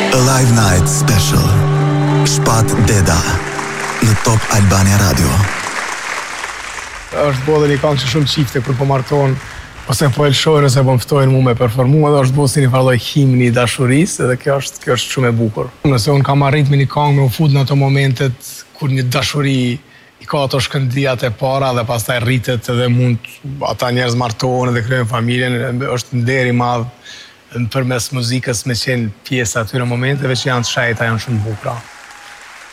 A Live Night Special. Shpat Deda në Top Albania Radio. Është bodhe një kanë që shumë qifte kur po martohen, ose po elshojnë ose po mftojnë mu me performu, edhe është bodhe si një farloj himni i dashurisë, edhe kjo është shumë e bukur. Nëse unë kam arrit me një këngë me u fut në ato momentet kur një dashuri i ka ato shkëndijat e para dhe pastaj rritet edhe mund ata njerëz martohen edhe krijojnë familjen, është nder i madh përmes muzikës me qenë pjesë atyre momenteve që janë të shajta, janë shumë bukura.